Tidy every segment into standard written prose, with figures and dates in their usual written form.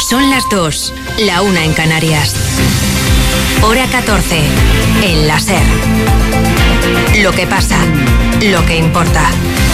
Son las 2, la 1 en Canarias. Hora 14, en la SER. Lo que pasa, lo que importa.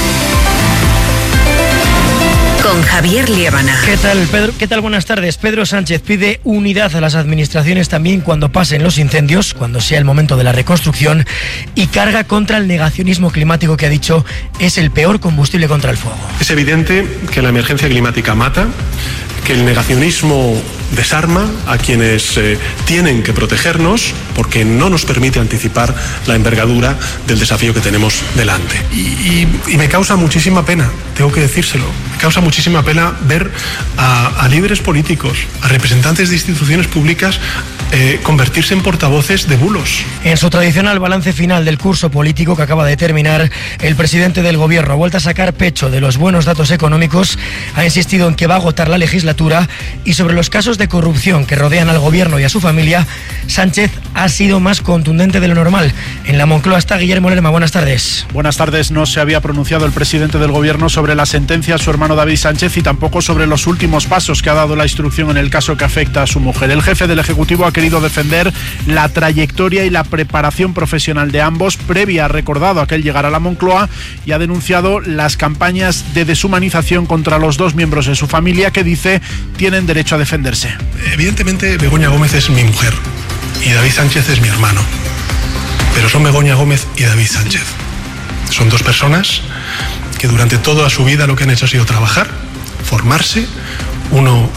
Con Javier Liébana. ¿Qué tal, Pedro? ¿Qué tal? Buenas tardes. Pedro Sánchez pide unidad a las administraciones también cuando pasen los incendios, cuando sea el momento de la reconstrucción, y carga contra el negacionismo climático que ha dicho es el peor combustible contra el fuego. Es evidente que la emergencia climática mata, que el negacionismo desarma a quienes tienen que protegernos porque no nos permite anticipar la envergadura del desafío que tenemos delante. Y me causa muchísima pena, tengo que decírselo, me causa muchísima pena ver a líderes políticos, a representantes de instituciones públicas convertirse en portavoces de bulos. En su tradicional balance final del curso político que acaba de terminar, el presidente del gobierno ha vuelto a sacar pecho de los buenos datos económicos, ha insistido en que va a agotar la legislatura y sobre los casos de corrupción que rodean al gobierno y a su familia, Sánchez ha sido más contundente de lo normal. En la Moncloa está Guillermo Lerma. Buenas tardes. Buenas tardes. No se había pronunciado el presidente del gobierno sobre la sentencia a su hermano David Sánchez y tampoco sobre los últimos pasos que ha dado la instrucción en el caso que afecta a su mujer. El jefe del Ejecutivo ha querido defender la trayectoria y la preparación profesional de ambos previa, ha recordado aquel llegar a la Moncloa, y ha denunciado las campañas de deshumanización contra los dos miembros de su familia que dice tienen derecho a defenderse. Evidentemente Begoña Gómez es mi mujer y David Sánchez es mi hermano, pero son Begoña Gómez y David Sánchez. Son dos personas que durante toda su vida lo que han hecho ha sido trabajar, formarse. Uno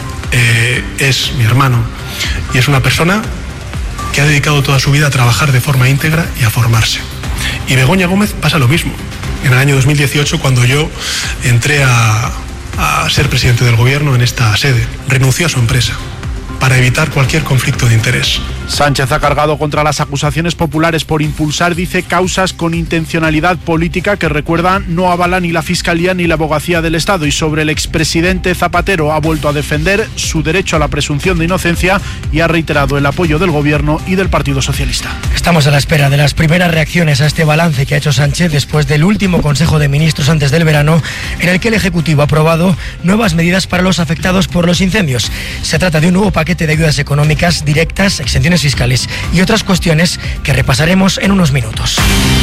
es mi hermano y es una persona que ha dedicado toda su vida a trabajar de forma íntegra y a formarse. Y Begoña Gómez pasa lo mismo. En el año 2018, cuando yo entré a ser presidente del gobierno en esta sede, renunció a su empresa para evitar cualquier conflicto de interés. Sánchez ha cargado contra las acusaciones populares por impulsar, dice, causas con intencionalidad política que, recuerda, no avala ni la Fiscalía ni la Abogacía del Estado. Y sobre el expresidente Zapatero ha vuelto a defender su derecho a la presunción de inocencia y ha reiterado el apoyo del Gobierno y del Partido Socialista. Estamos a la espera de las primeras reacciones a este balance que ha hecho Sánchez después del último Consejo de Ministros antes del verano, en el que el Ejecutivo ha aprobado nuevas medidas para los afectados por los incendios. Se trata de un nuevo paquete de ayudas económicas directas, exenciones fiscales y otras cuestiones que repasaremos en unos minutos.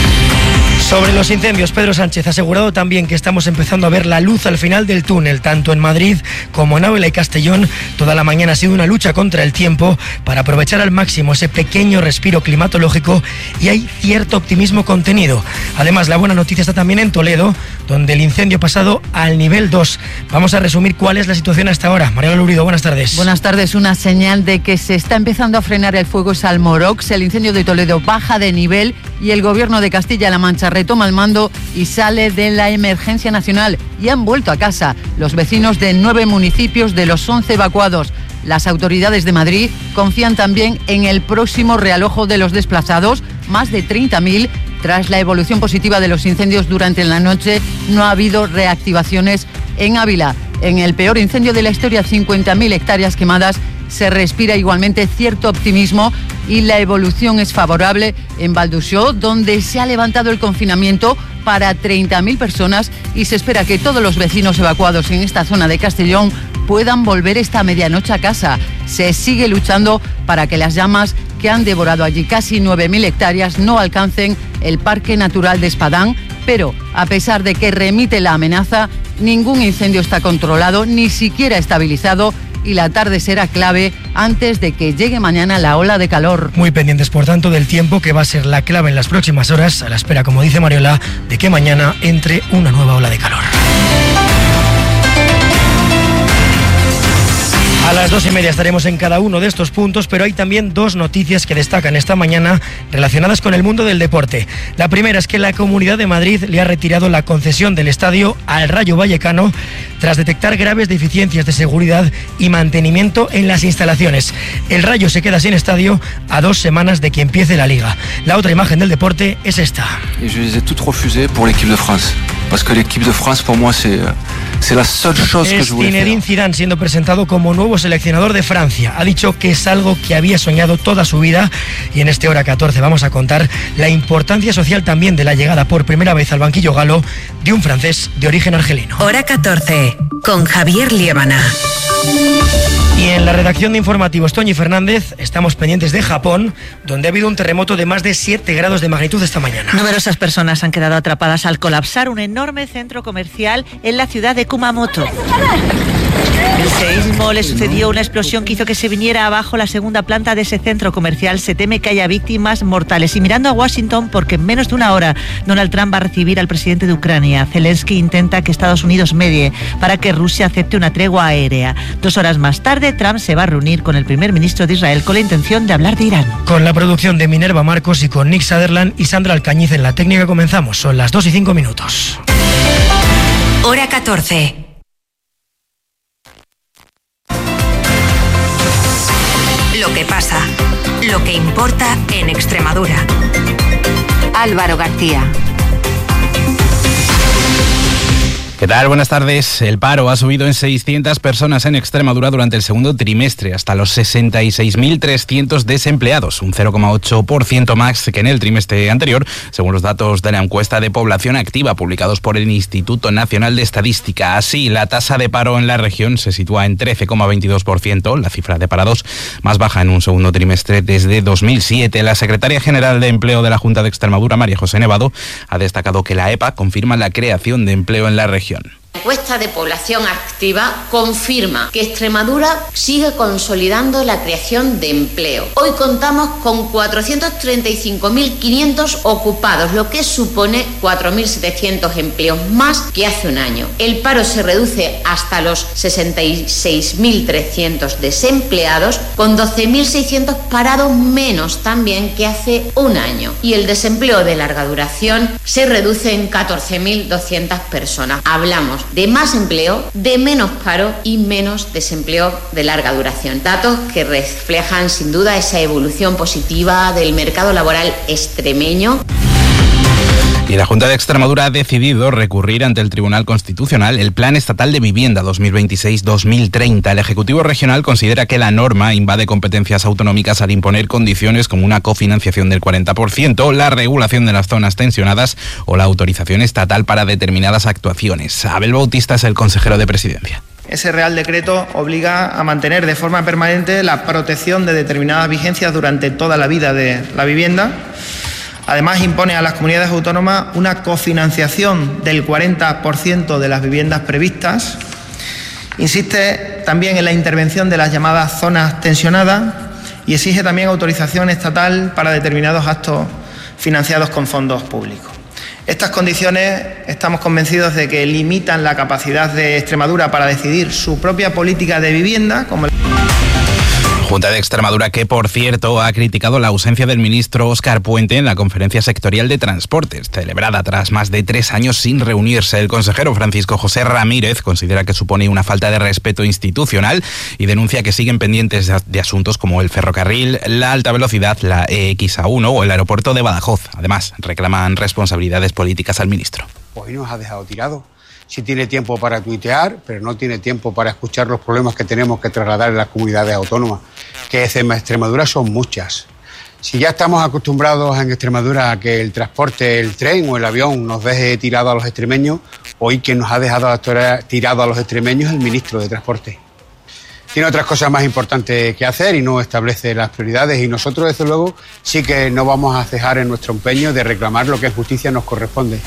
Sobre los incendios, Pedro Sánchez ha asegurado también que estamos empezando a ver la luz al final del túnel, tanto en Madrid como en Ávila y Castellón. Toda la mañana ha sido una lucha contra el tiempo para aprovechar al máximo ese pequeño respiro climatológico y hay cierto optimismo contenido. Además, la buena noticia está también en Toledo, donde el incendio ha pasado al nivel 2. Vamos a resumir cuál es la situación hasta ahora. Mariano Lurido, buenas tardes. Buenas tardes. Una señal de que se está empezando a frenar el fuego es Almorox. El incendio de Toledo baja de nivel y el Gobierno de Castilla-La Mancha retoma el mando y sale de la emergencia nacional. Y han vuelto a casa los vecinos de 9 municipios de los 11 evacuados. Las autoridades de Madrid confían también en el próximo realojo de los desplazados, más de 30.000. Tras la evolución positiva de los incendios durante la noche, no ha habido reactivaciones en Ávila. En el peor incendio de la historia, 50.000 hectáreas quemadas, se respira igualmente cierto optimismo y la evolución es favorable en Valdusó, donde se ha levantado el confinamiento para 30.000 personas y se espera que todos los vecinos evacuados en esta zona de Castellón puedan volver esta medianoche a casa. Se sigue luchando para que las llamas que han devorado allí casi 9.000 hectáreas no alcancen el Parque Natural de Espadán, pero a pesar de que remite la amenaza, ningún incendio está controlado, ni siquiera estabilizado, y la tarde será clave antes de que llegue mañana la ola de calor. Muy pendientes, por tanto, del tiempo, que va a ser la clave en las próximas horas, a la espera, como dice Mariola, de que mañana entre una nueva ola de calor. A las 2:30 estaremos en cada uno de estos puntos, pero hay también dos noticias que destacan esta mañana relacionadas con el mundo del deporte. La primera es que la Comunidad de Madrid le ha retirado la concesión del estadio al Rayo Vallecano tras detectar graves deficiencias de seguridad y mantenimiento en las instalaciones. El Rayo se queda sin estadio a 2 semanas de que empiece la Liga. La otra imagen del deporte es esta. Y yo les he toutes refusées pour l'équipe de France, parce que l'équipe de France pour moi c'est la seule chose que je voulais faire. Zinedine Zidane siendo presentado como nuevo seleccionador de Francia. Ha dicho que es algo que había soñado toda su vida y en este Hora 14 vamos a contar la importancia social también de la llegada por primera vez al banquillo galo de un francés de origen argelino. Hora 14 con Javier Liébana. Y en la redacción de informativos, Toñi Fernández, estamos pendientes de Japón, donde ha habido un terremoto de más de 7 grados de magnitud esta mañana. Numerosas personas han quedado atrapadas al colapsar un enorme centro comercial en la ciudad de Kumamoto. El seísmo le sucedió una explosión que hizo que se viniera abajo la segunda planta de ese centro comercial. Se teme que haya víctimas mortales. Y mirando a Washington, porque en menos de una hora Donald Trump va a recibir al presidente de Ucrania. Zelensky intenta que Estados Unidos medie para que Rusia acepte una tregua aérea. 2 horas más tarde, Trump se va a reunir con el primer ministro de Israel con la intención de hablar de Irán. Con la producción de Minerva Marcos y con Nick Sutherland y Sandra Alcañiz en la técnica comenzamos. Son las 2:05. Hora 14. Lo que pasa, lo que importa en Extremadura. Álvaro García. ¿Qué tal? Buenas tardes. El paro ha subido en 600 personas en Extremadura durante el segundo trimestre, hasta los 66.300 desempleados, un 0,8% más que en el trimestre anterior, según los datos de la encuesta de población activa publicados por el Instituto Nacional de Estadística. Así, la tasa de paro en la región se sitúa en 13,22%, la cifra de parados más baja en un segundo trimestre desde 2007. La secretaria general de Empleo de la Junta de Extremadura, María José Nevado, ha destacado que la EPA confirma la creación de empleo en la región. La encuesta de población activa confirma que Extremadura sigue consolidando la creación de empleo. Hoy contamos con 435.500 ocupados, lo que supone 4.700 empleos más que hace un año. El paro se reduce hasta los 66.300 desempleados, con 12.600 parados menos también que hace un año. Y el desempleo de larga duración se reduce en 14.200 personas. Hablamos de más empleo, de menos paro y menos desempleo de larga duración. Datos que reflejan sin duda esa evolución positiva del mercado laboral extremeño. Y la Junta de Extremadura ha decidido recurrir ante el Tribunal Constitucional el Plan Estatal de Vivienda 2026-2030. El Ejecutivo Regional considera que la norma invade competencias autonómicas al imponer condiciones como una cofinanciación del 40%, la regulación de las zonas tensionadas o la autorización estatal para determinadas actuaciones. Abel Bautista es el consejero de Presidencia. Ese Real Decreto obliga a mantener de forma permanente la protección de determinadas vigencias durante toda la vida de la vivienda. Además, impone a las comunidades autónomas una cofinanciación del 40% de las viviendas previstas. Insiste también en la intervención de las llamadas zonas tensionadas y exige también autorización estatal para determinados actos financiados con fondos públicos. Estas condiciones estamos convencidos de que limitan la capacidad de Extremadura para decidir su propia política de vivienda, como Junta de Extremadura que, por cierto, ha criticado la ausencia del ministro Óscar Puente en la Conferencia Sectorial de Transportes, celebrada tras más de 3 años sin reunirse. El consejero Francisco José Ramírez considera que supone una falta de respeto institucional y denuncia que siguen pendientes de asuntos como el ferrocarril, la alta velocidad, la EXA1 o el aeropuerto de Badajoz. Además, reclaman responsabilidades políticas al ministro. Hoy nos ha dejado tirado. Sí tiene tiempo para tuitear, pero no tiene tiempo para escuchar los problemas que tenemos que trasladar en las comunidades autónomas, que en Extremadura son muchas. Si ya estamos acostumbrados en Extremadura a que el transporte, el tren o el avión nos deje tirado a los extremeños, hoy quien nos ha dejado tirado a los extremeños es el ministro de Transporte. Tiene otras cosas más importantes que hacer y no establece las prioridades, y nosotros, desde luego, sí que no vamos a cejar en nuestro empeño de reclamar lo que en justicia nos corresponde.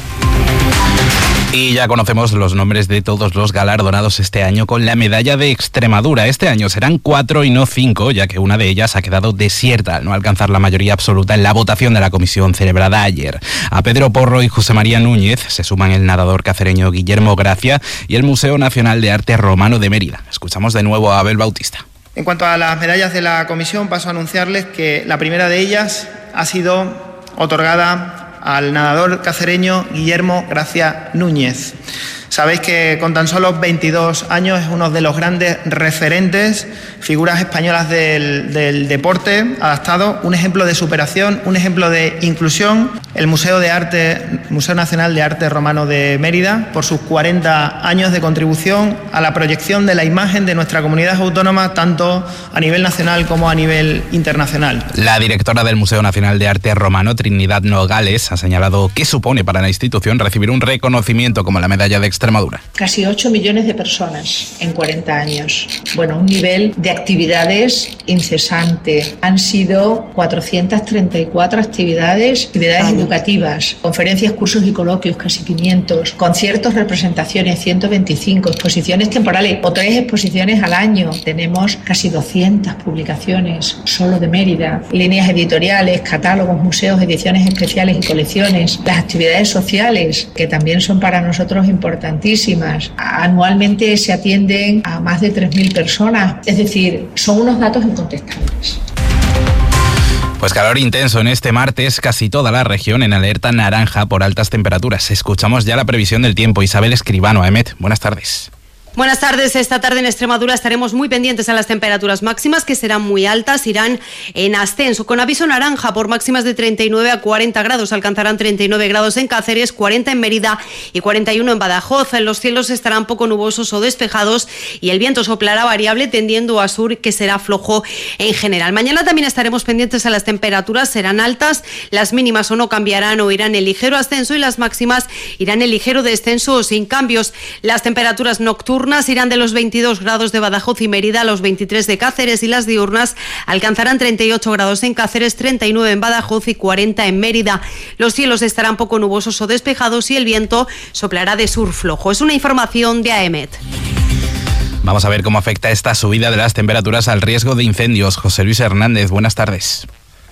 Y ya conocemos los nombres de todos los galardonados este año con la medalla de Extremadura. Este año serán 4 y no 5, ya que una de ellas ha quedado desierta al no alcanzar la mayoría absoluta en la votación de la comisión celebrada ayer. A Pedro Porro y José María Núñez se suman el nadador cacereño Guillermo Gracia y el Museo Nacional de Arte Romano de Mérida. Escuchamos de nuevo a Abel Bautista. En cuanto a las medallas de la comisión, paso a anunciarles que la primera de ellas ha sido otorgada al nadador cacereño Guillermo Gracia Núñez. Sabéis que con tan solo 22 años es uno de los grandes referentes, figuras españolas del deporte adaptado, un ejemplo de superación, un ejemplo de inclusión. El Museo Nacional de Arte Romano de Mérida, por sus 40 años de contribución a la proyección de la imagen de nuestra comunidad autónoma, tanto a nivel nacional como a nivel internacional. La directora del Museo Nacional de Arte Romano, Trinidad Nogales, ha señalado qué supone para la institución recibir un reconocimiento como la medalla de Extremadura. Casi 8 millones de personas en 40 años. un nivel de actividades incesante. Han sido 434 actividades educativas, conferencias, cursos y coloquios, casi 500, conciertos, representaciones, 125, exposiciones temporales o 3 exposiciones al año. Tenemos casi 200 publicaciones solo de Mérida, líneas editoriales, catálogos, museos, ediciones especiales y colecciones. Las actividades sociales, que también son para nosotros importantísimas. Anualmente se atienden a más de 3.000 personas, es decir, son unos datos incontestables. Pues calor intenso en este martes, casi toda la región en alerta naranja por altas temperaturas. Escuchamos ya la previsión del tiempo. Isabel Escribano, Aemet, buenas tardes. Buenas tardes. Esta tarde en Extremadura estaremos muy pendientes a las temperaturas máximas, que serán muy altas, irán en ascenso, con aviso naranja por máximas de 39 a 40 grados. Alcanzarán 39 grados en Cáceres, 40 en Mérida y 41 en Badajoz. Los cielos estarán poco nubosos o despejados y el viento soplará variable tendiendo a sur, que será flojo en general. Mañana también estaremos pendientes a las temperaturas, serán altas, las mínimas o no cambiarán o irán en ligero ascenso y las máximas irán en ligero descenso o sin cambios. Las temperaturas nocturnas irán de los 22 grados de Badajoz y Mérida a los 23 de Cáceres, y las diurnas alcanzarán 38 grados en Cáceres, 39 en Badajoz y 40 en Mérida. Los cielos estarán poco nubosos o despejados y el viento soplará de sur flojo. Es una información de AEMET. Vamos a ver cómo afecta esta subida de las temperaturas al riesgo de incendios. José Luis Hernández, buenas tardes.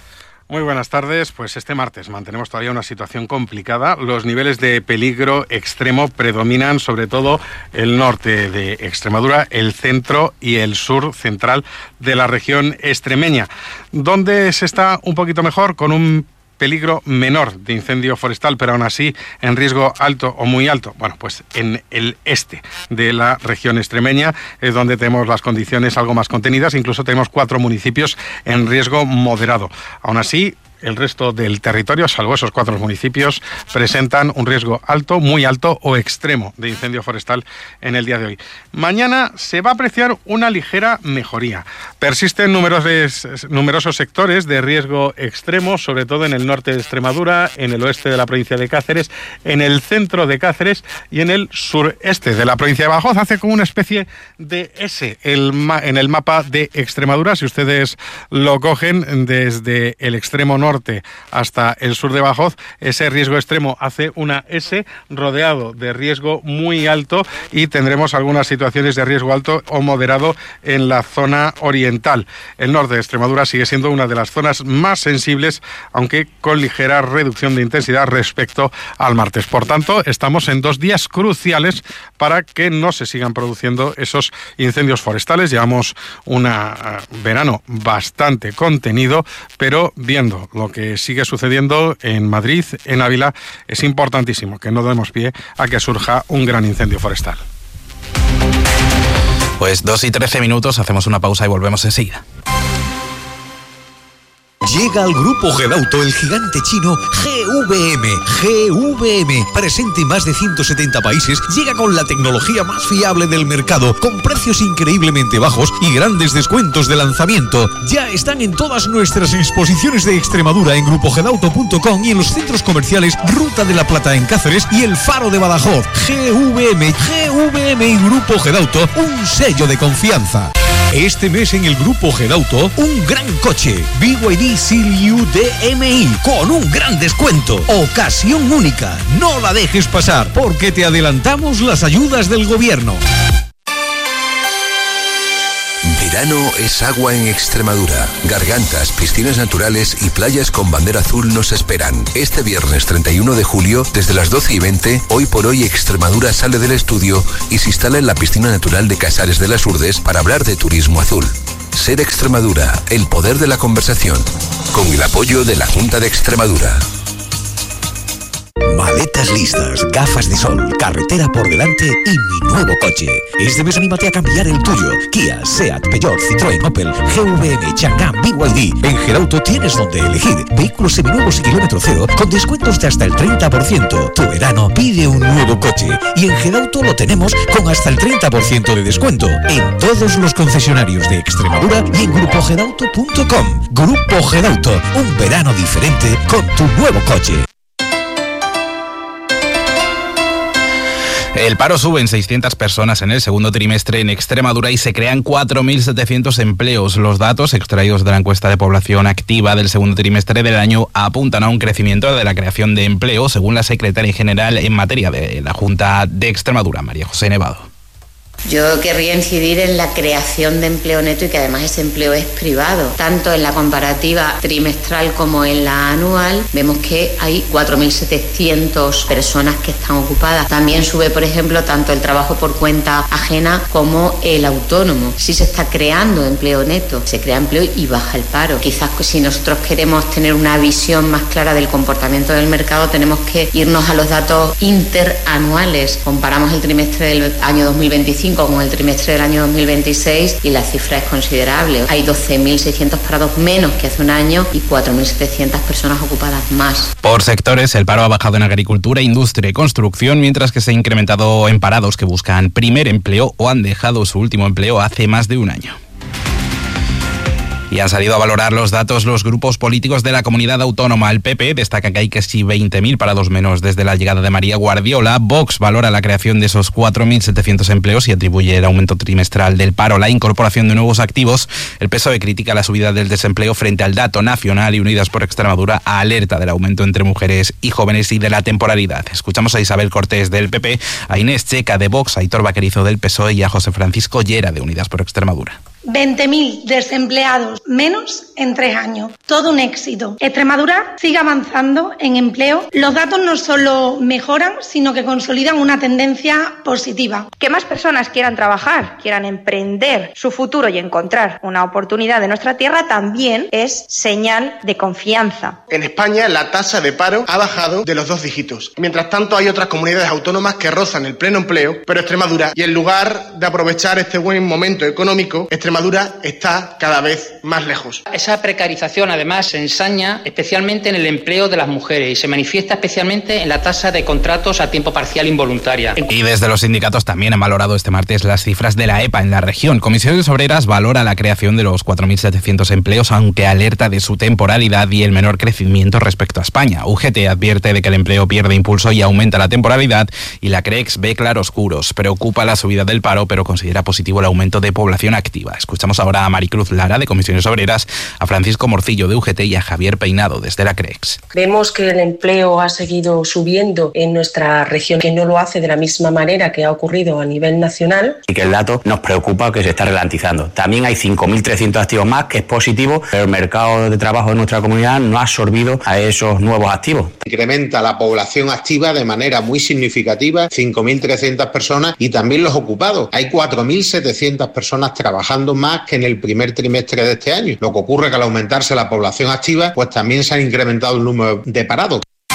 Muy buenas tardes. Pues este martes mantenemos todavía una situación complicada. Los niveles de peligro extremo predominan sobre todo el norte de Extremadura, el centro y el sur central de la región extremeña, donde se está un poquito mejor, con un peligro menor de incendio forestal, pero aún así en riesgo alto o muy alto. Bueno, pues en el este de la región extremeña es donde tenemos las condiciones algo más contenidas. Incluso tenemos 4 municipios en riesgo moderado. Aún así, el resto del territorio, salvo esos 4 municipios, presentan un riesgo alto, muy alto o extremo de incendio forestal en el día de hoy. Mañana se va a apreciar una ligera mejoría. Persisten numerosos sectores de riesgo extremo, sobre todo en el norte de Extremadura, en el oeste de la provincia de Cáceres, en el centro de Cáceres y en el sureste de la provincia de Badajoz. Hace como una especie de S en el mapa de Extremadura. Si ustedes lo cogen desde el extremo norte hasta el sur de Badajoz, ese riesgo extremo hace una S rodeado de riesgo muy alto, y tendremos algunas situaciones de riesgo alto o moderado en la zona oriental. El norte de Extremadura sigue siendo una de las zonas más sensibles, aunque con ligera reducción de intensidad respecto al martes. Por tanto, estamos en 2 días cruciales para que no se sigan produciendo esos incendios forestales. Llevamos un verano bastante contenido, pero viendo lo que sigue sucediendo en Madrid, en Ávila, es importantísimo que no demos pie a que surja un gran incendio forestal. Pues 2:13, hacemos una pausa y volvemos enseguida. Llega al grupo Gedauto el gigante chino GVM. Presente en más de 170 países, llega con la tecnología más fiable del mercado, con precios increíblemente bajos y grandes descuentos de lanzamiento. Ya están en todas nuestras exposiciones de Extremadura en grupogedauto.com y en los centros comerciales Ruta de la Plata en Cáceres y El Faro de Badajoz. GVM y Grupo Gedauto, un sello de confianza. Este mes en el Grupo Gedauto, un gran coche, BYD Seal-U DMI, con un gran descuento. Ocasión única, no la dejes pasar, porque te adelantamos las ayudas del gobierno. Verano es agua en Extremadura. Gargantas, piscinas naturales y playas con bandera azul nos esperan. Este viernes 31 de julio, desde las 12:20, Hoy por Hoy Extremadura sale del estudio y se instala en la piscina natural de Casares de las Urdes para hablar de turismo azul. Ser Extremadura, el poder de la conversación. Con el apoyo de la Junta de Extremadura. Maletas listas, gafas de sol, carretera por delante y mi nuevo coche. Este mes anímate a cambiar el tuyo. Kia, Seat, Peugeot, Citroën, Opel, GVM, Chang'an, BYD. En Gedauto tienes donde elegir. Vehículos seminuevos y kilómetro cero con descuentos de hasta el 30%. Tu verano pide un nuevo coche. Y en Gedauto lo tenemos con hasta el 30% de descuento. En todos los concesionarios de Extremadura y en grupogedauto.com. Grupo Gedauto, un verano diferente con tu nuevo coche. El paro sube en 600 personas en el segundo trimestre en Extremadura y se crean 4.700 empleos. Los datos extraídos de la encuesta de población activa del segundo trimestre del año apuntan a un crecimiento de la creación de empleo, según la secretaria general en materia de la Junta de Extremadura, María José Nevado. Yo querría incidir en la creación de empleo neto y que además ese empleo es privado. Tanto en la comparativa trimestral como en la anual vemos que hay 4.700 personas que están ocupadas. También sube, por ejemplo, tanto el trabajo por cuenta ajena como el autónomo. Sí se está creando empleo neto, se crea empleo y baja el paro. Quizás si nosotros queremos tener una visión más clara del comportamiento del mercado tenemos que irnos a los datos interanuales. Comparamos el trimestre del año 2025 con el trimestre del año 2026 y la cifra es considerable. Hay 12.600 parados menos que hace un año y 4.700 personas ocupadas más. Por sectores, el paro ha bajado en agricultura, industria y construcción, mientras que se ha incrementado en parados que buscan primer empleo o han dejado su último empleo hace más de un año. Y han salido a valorar los datos los grupos políticos de la comunidad autónoma. El PP destaca que hay casi 20.000 parados menos desde la llegada de María Guardiola. Vox valora la creación de esos 4.700 empleos y atribuye el aumento trimestral del paro a la incorporación de nuevos activos. El PSOE critica la subida del desempleo frente al dato nacional y Unidas por Extremadura alerta del aumento entre mujeres y jóvenes y de la temporalidad. Escuchamos a Isabel Cortés del PP, a Inés Checa de Vox, a Aitor Vaquerizo del PSOE y a José Francisco Llera de Unidas por Extremadura. 20.000 desempleados menos en 3 años. Todo un éxito. Extremadura sigue avanzando en empleo. Los datos no solo mejoran, sino que consolidan una tendencia positiva. Que más personas quieran trabajar, quieran emprender su futuro y encontrar una oportunidad de nuestra tierra también es señal de confianza. En España la tasa de paro ha bajado de los 2 dígitos. Mientras tanto hay otras comunidades autónomas que rozan el pleno empleo, pero Extremadura, y en lugar de aprovechar este buen momento económico, Extremadura está cada vez más lejos. Esa precarización además se ensaña especialmente en el empleo de las mujeres y se manifiesta especialmente en la tasa de contratos a tiempo parcial involuntaria. Y desde los sindicatos también han valorado este martes las cifras de la EPA en la región. Comisiones Obreras valora la creación de los 4.700 empleos, aunque alerta de su temporalidad y el menor crecimiento respecto a España. UGT advierte de que el empleo pierde impulso y aumenta la temporalidad y la CREEX ve claroscuros. Preocupa la subida del paro, pero considera positivo el aumento de población activa. Escuchamos ahora a Maricruz Lara, de Comisiones Obreras, a Francisco Morcillo, de UGT, y a Javier Peinado, desde la CREEX. Vemos que el empleo ha seguido subiendo en nuestra región, que no lo hace de la misma manera que ha ocurrido a nivel nacional. Y que el dato nos preocupa, que se está ralentizando. También hay 5.300 activos más, que es positivo, pero el mercado de trabajo de nuestra comunidad no ha absorbido a esos nuevos activos. Incrementa la población activa de manera muy significativa, 5.300 personas, y también los ocupados. Hay 4.700 personas trabajando más que en el primer trimestre de este año. Lo que ocurre es que al aumentarse la población activa, pues también se ha incrementado el número de parados.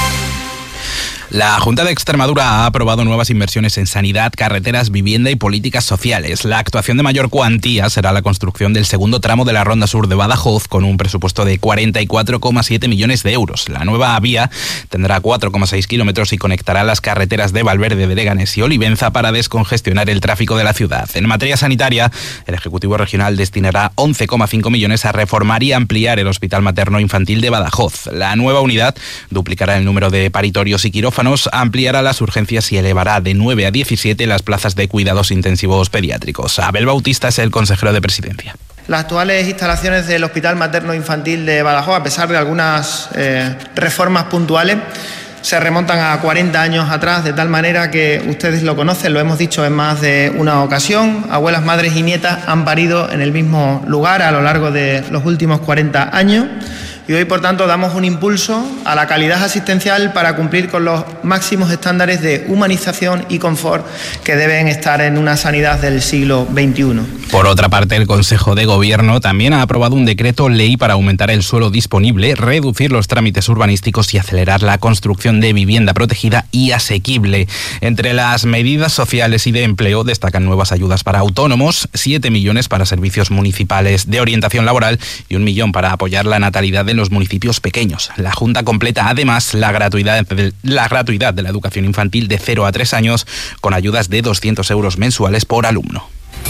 La Junta de Extremadura ha aprobado nuevas inversiones en sanidad, carreteras, vivienda y políticas sociales. La actuación de mayor cuantía será la construcción del segundo tramo de la Ronda Sur de Badajoz, con un presupuesto de 44,7 millones de euros. La nueva vía tendrá 4,6 kilómetros y conectará las carreteras de Valverde de Leganés y Olivenza para descongestionar el tráfico de la ciudad. En materia sanitaria, el Ejecutivo Regional destinará 11,5 millones a reformar y ampliar el Hospital Materno Infantil de Badajoz. La nueva unidad duplicará el número de paritorios y quirófanos, ampliará las urgencias y elevará de 9 a 17 las plazas de cuidados intensivos pediátricos. Abel Bautista es el consejero de Presidencia. Las actuales instalaciones del Hospital Materno Infantil de Badajoz, a pesar de algunas reformas puntuales, se remontan a 40 años atrás, de tal manera que ustedes lo conocen, lo hemos dicho en más de una ocasión, abuelas, madres y nietas han parido en el mismo lugar a lo largo de los últimos 40 años. Y hoy, por tanto, damos un impulso a la calidad asistencial para cumplir con los máximos estándares de humanización y confort que deben estar en una sanidad del siglo XXI. Por otra parte, el Consejo de Gobierno también ha aprobado un decreto ley para aumentar el suelo disponible, reducir los trámites urbanísticos y acelerar la construcción de vivienda protegida y asequible. Entre las medidas sociales y de empleo destacan nuevas ayudas para autónomos, 7 millones para servicios municipales de orientación laboral y 1 millón para apoyar la natalidad de los municipios pequeños. La Junta completa además la gratuidad de la educación infantil de 0 a 3 años con ayudas de 200 euros mensuales por alumno.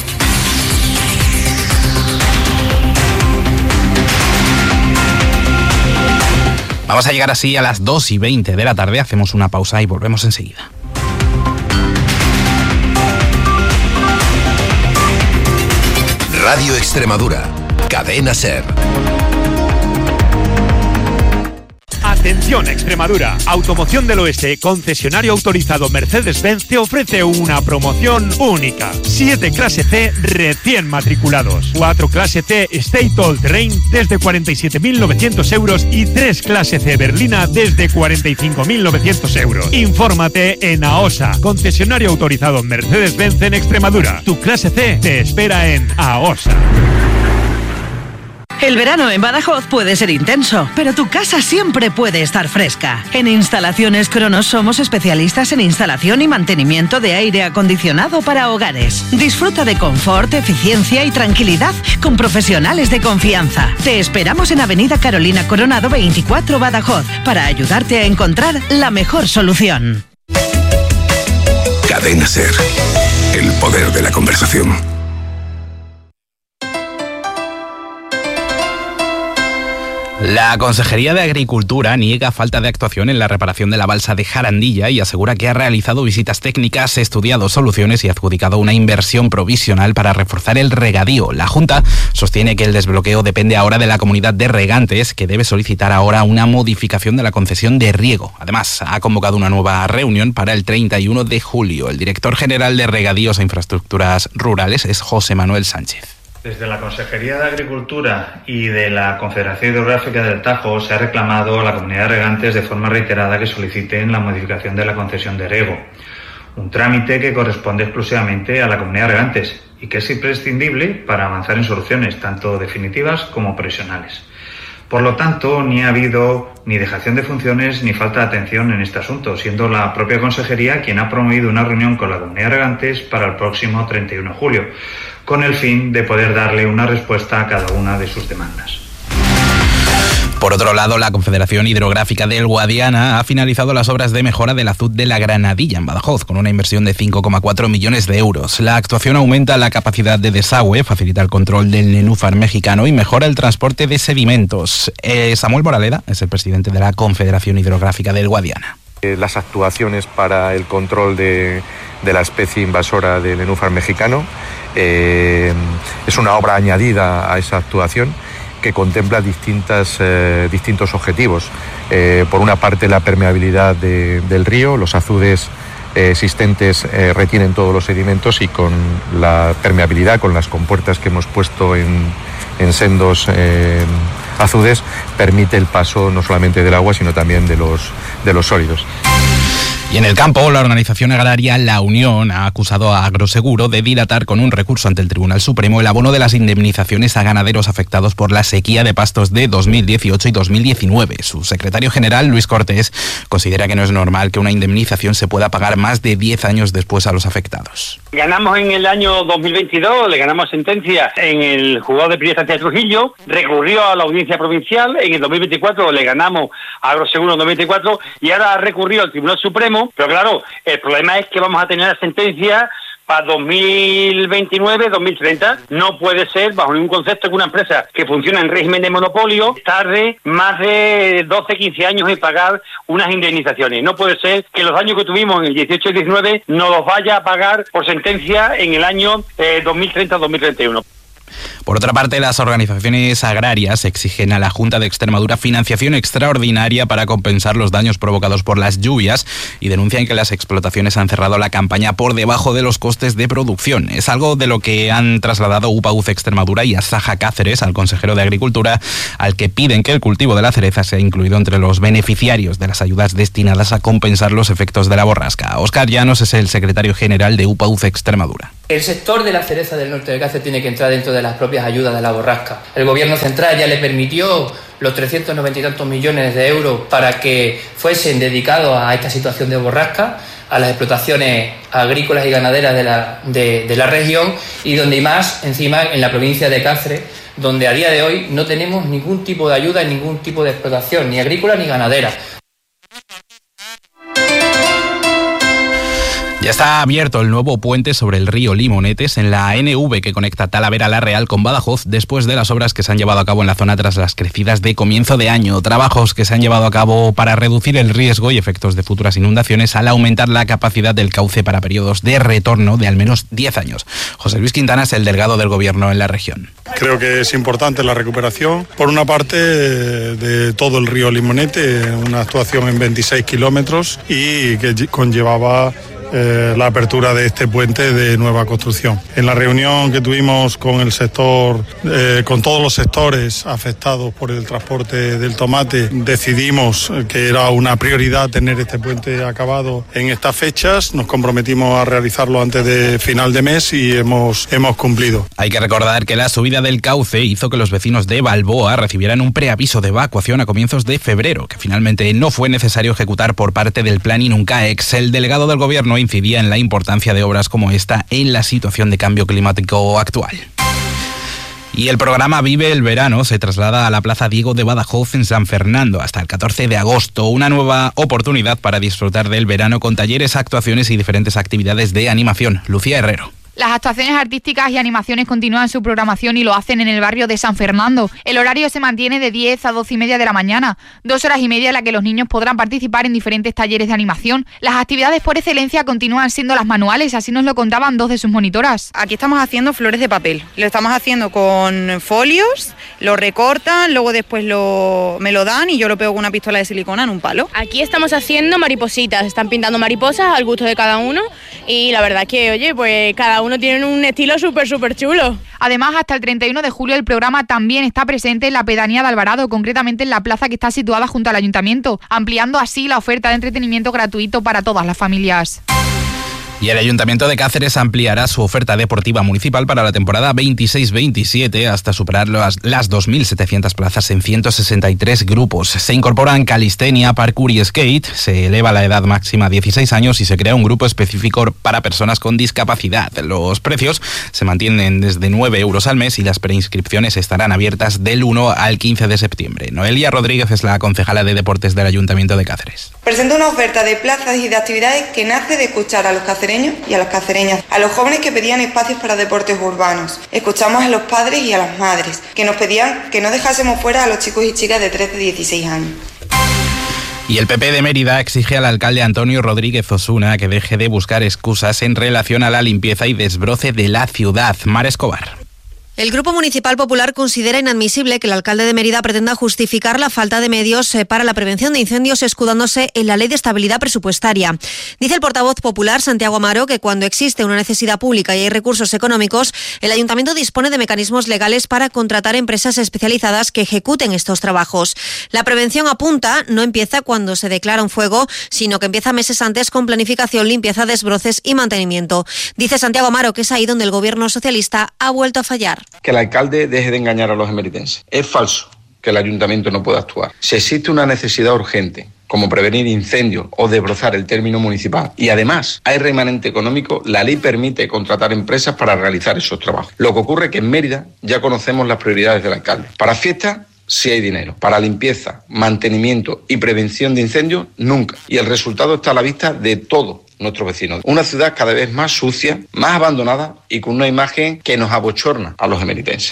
Vamos a llegar así a las 2:20 de la tarde. Hacemos una pausa y volvemos enseguida. Radio Extremadura, Cadena SER. Atención Extremadura, Automoción del Oeste, concesionario autorizado Mercedes-Benz, te ofrece una promoción única. 7 clase C recién matriculados, 4 clase C State All Terrain desde 47.900 euros y 3 clase C berlina desde 45.900 euros. Infórmate en AOSA, concesionario autorizado Mercedes-Benz en Extremadura. Tu clase C te espera en AOSA. El verano en Badajoz puede ser intenso, pero tu casa siempre puede estar fresca. En Instalaciones Cronos somos especialistas en instalación y mantenimiento de aire acondicionado para hogares. Disfruta de confort, eficiencia y tranquilidad con profesionales de confianza. Te esperamos en Avenida Carolina Coronado 24 Badajoz para ayudarte a encontrar la mejor solución. Cadena SER, el poder de la conversación. La Consejería de Agricultura niega falta de actuación en la reparación de la balsa de Jarandilla y asegura que ha realizado visitas técnicas, estudiado soluciones y adjudicado una inversión provisional para reforzar el regadío. La Junta sostiene que el desbloqueo depende ahora de la comunidad de regantes, que debe solicitar ahora una modificación de la concesión de riego. Además, ha convocado una nueva reunión para el 31 de julio. El director general de Regadíos e Infraestructuras Rurales es José Manuel Sánchez. Desde la Consejería de Agricultura y de la Confederación Hidrográfica del Tajo se ha reclamado a la comunidad de regantes de forma reiterada que soliciten la modificación de la concesión de riego, un trámite que corresponde exclusivamente a la comunidad de regantes y que es imprescindible para avanzar en soluciones tanto definitivas como provisionales. Por lo tanto, ni ha habido ni dejación de funciones ni falta de atención en este asunto, siendo la propia Consejería quien ha promovido una reunión con la comunidad de regantes para el próximo 31 de julio, con el fin de poder darle una respuesta a cada una de sus demandas. Por otro lado, la Confederación Hidrográfica del Guadiana ha finalizado las obras de mejora del azud de la Granadilla en Badajoz, con una inversión de 5,4 millones de euros. La actuación aumenta la capacidad de desagüe, facilita el control del nenúfar mexicano y mejora el transporte de sedimentos. Samuel Moraleda es el presidente de la Confederación Hidrográfica del Guadiana. Las actuaciones para el control de la especie invasora del nenúfar mexicano es una obra añadida a esa actuación que contempla distintos objetivos. Por una parte, la permeabilidad del río, los azudes existentes retienen todos los sedimentos y con la permeabilidad, con las compuertas que hemos puesto en sendos azudes, permite el paso no solamente del agua, sino también de los sólidos. Y en el campo, la organización agraria La Unión ha acusado a Agroseguro de dilatar con un recurso ante el Tribunal Supremo el abono de las indemnizaciones a ganaderos afectados por la sequía de pastos de 2018 y 2019. Su secretario general, Luis Cortés, considera que no es normal que una indemnización se pueda pagar más de 10 años después a los afectados. Ganamos en el año 2022, le ganamos sentencia en el juzgado de primera instancia de Trujillo, recurrió a la audiencia provincial, en el 2024 le ganamos a Agroseguro en 2024 y ahora ha recurrido al Tribunal Supremo. Pero claro, el problema es que vamos a tener la sentencia para 2029, 2030. No puede ser, bajo ningún concepto, que una empresa que funciona en régimen de monopolio tarde más de 12, 15 años en pagar unas indemnizaciones. No puede ser que los años que tuvimos en el 18 y 19 nos los vaya a pagar por sentencia en el año 2030-2031. Por otra parte, las organizaciones agrarias exigen a la Junta de Extremadura financiación extraordinaria para compensar los daños provocados por las lluvias y denuncian que las explotaciones han cerrado la campaña por debajo de los costes de producción. Es algo de lo que han trasladado UPAUC Extremadura y Asaja Cáceres al consejero de Agricultura, al que piden que el cultivo de la cereza sea incluido entre los beneficiarios de las ayudas destinadas a compensar los efectos de la borrasca. Óscar Llanos es el secretario general de UPAUC Extremadura. El sector de la cereza del norte de Cáceres tiene que entrar dentro de las propias ayudas de la borrasca. El gobierno central ya le permitió los 390 y tantos millones de euros para que fuesen dedicados a esta situación de borrasca, a las explotaciones agrícolas y ganaderas de la región, y donde más encima en la provincia de Cáceres, donde a día de hoy no tenemos ningún tipo de ayuda en ningún tipo de explotación, ni agrícola ni ganadera. Ya está abierto el nuevo puente sobre el río Limonetes en la NV que conecta Talavera-La Real con Badajoz después de las obras que se han llevado a cabo en la zona tras las crecidas de comienzo de año. Trabajos que se han llevado a cabo para reducir el riesgo y efectos de futuras inundaciones al aumentar la capacidad del cauce para periodos de retorno de al menos 10 años. José Luis Quintana es el delegado del Gobierno en la región. Creo que es importante la recuperación, por una parte, de todo el río Limonete, una actuación en 26 kilómetros y que conllevaba la apertura de este puente de nueva construcción. En la reunión que tuvimos con el sector, con todos los sectores afectados por el transporte del tomate, decidimos que era una prioridad tener este puente acabado en estas fechas. Nos comprometimos a realizarlo antes de final de mes y hemos cumplido. Hay que recordar que la subida del cauce hizo que los vecinos de Balboa recibieran un preaviso de evacuación a comienzos de febrero, que finalmente no fue necesario ejecutar por parte del Plan Inuncaex. El delegado del Gobierno incidía en la importancia de obras como esta en la situación de cambio climático actual. Y el programa Vive el Verano se traslada a la Plaza Diego de Badajoz en San Fernando hasta el 14 de agosto. Una nueva oportunidad para disfrutar del verano con talleres, actuaciones y diferentes actividades de animación. Lucía Herrero. Las actuaciones artísticas y animaciones continúan su programación y lo hacen en el barrio de San Fernando. El horario se mantiene de 10 a 12 y media de la mañana, 2 horas y media en la que los niños podrán participar en diferentes talleres de animación. Las actividades por excelencia continúan siendo las manuales, así nos lo contaban dos de sus monitoras. Aquí estamos haciendo flores de papel, lo estamos haciendo con folios, lo recortan, luego después me lo dan y yo lo pego con una pistola de silicona en un palo. Aquí estamos haciendo maripositas, están pintando mariposas al gusto de cada uno y la verdad es que, oye, pues cada uno tiene un estilo súper chulo. Además, hasta el 31 de julio el programa también está presente en la pedanía de Alvarado, concretamente en la plaza que está situada junto al ayuntamiento, ampliando así la oferta de entretenimiento gratuito para todas las familias. Y el Ayuntamiento de Cáceres ampliará su oferta deportiva municipal para la temporada 26-27 hasta superar las 2.700 plazas en 163 grupos. Se incorporan calistenia, parkour y skate, se eleva la edad máxima a 16 años y se crea un grupo específico para personas con discapacidad. Los precios se mantienen desde 9 euros al mes y las preinscripciones estarán abiertas del 1 al 15 de septiembre. Noelia Rodríguez es la concejala de Deportes del Ayuntamiento de Cáceres. Presenta una oferta de plazas y de actividades que nace de escuchar a los cacereños y a las cacereñas, a los jóvenes que pedían espacios para deportes urbanos. Escuchamos a los padres y a las madres, que nos pedían que no dejásemos fuera a los chicos y chicas de 13 y 16 años. Y el PP de Mérida exige al alcalde Antonio Rodríguez Osuna que deje de buscar excusas en relación a la limpieza y desbroce de la ciudad. Mar Escobar. El Grupo Municipal Popular considera inadmisible que el alcalde de Mérida pretenda justificar la falta de medios para la prevención de incendios escudándose en la Ley de Estabilidad Presupuestaria. Dice el portavoz popular Santiago Amaro que cuando existe una necesidad pública y hay recursos económicos, el ayuntamiento dispone de mecanismos legales para contratar empresas especializadas que ejecuten estos trabajos. La prevención, apunta, no empieza cuando se declara un fuego, sino que empieza meses antes con planificación, limpieza, desbroces y mantenimiento. Dice Santiago Amaro que es ahí donde el gobierno socialista ha vuelto a fallar. Que el alcalde deje de engañar a los emeritenses. Es falso que el ayuntamiento no pueda actuar. Si existe una necesidad urgente, como prevenir incendios o desbrozar el término municipal, y además hay remanente económico, la ley permite contratar empresas para realizar esos trabajos. Lo que ocurre es que en Mérida ya conocemos las prioridades del alcalde. Para fiestas, sí hay dinero. Para limpieza, mantenimiento y prevención de incendios, nunca. Y el resultado está a la vista de todos nuestros vecinos. Una ciudad cada vez más sucia, más abandonada y con una imagen que nos abochorna a los emeritenses.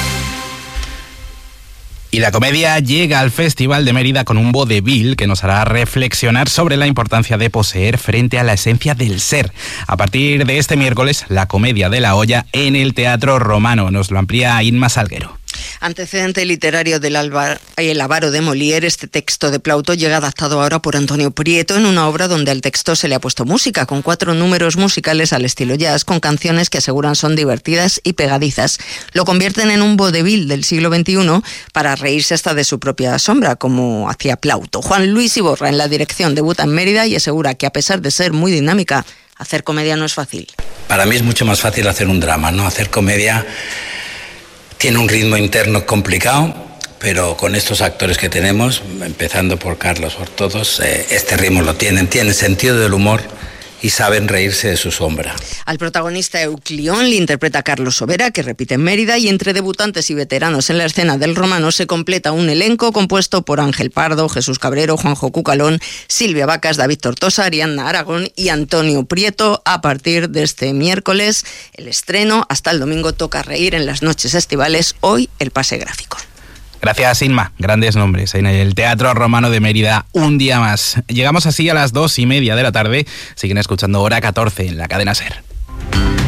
Y la comedia llega al Festival de Mérida con un vodevil que nos hará reflexionar sobre la importancia de poseer frente a la esencia del ser. A partir de este miércoles, la comedia de la olla en el Teatro Romano. Nos lo amplía Inma Salguero. Antecedente literario del El avaro de Molière, este texto de Plauto llega adaptado ahora por Antonio Prieto en una obra donde al texto se le ha puesto música, con 4 números musicales al estilo jazz, con canciones que aseguran son divertidas y pegadizas. Lo convierten en un vodevil del siglo XXI para reírse hasta de su propia sombra, como hacía Plauto. Juan Luis Iborra en la dirección debuta en Mérida y asegura que a pesar de ser muy dinámica, hacer comedia no es fácil. Para mí es mucho más fácil hacer un drama, ¿no? Hacer comedia tiene un ritmo interno complicado, pero con estos actores que tenemos, empezando por Carlos, por todos, este ritmo lo tienen sentido del humor y saben reírse de su sombra. Al protagonista Euclión le interpreta Carlos Sobera, que repite en Mérida, y entre debutantes y veteranos en la escena del Romano se completa un elenco compuesto por Ángel Pardo, Jesús Cabrero, Juanjo Cucalón, Silvia Vacas, David Tortosa, Ariadna Aragón y Antonio Prieto. A partir de este miércoles, el estreno, hasta el domingo toca reír en las noches estivales, hoy el pase gráfico. Gracias, Inma. Grandes nombres en el Teatro Romano de Mérida, un día más. Llegamos así a las 2:30 de la tarde. Siguen escuchando Hora 14 en la cadena SER.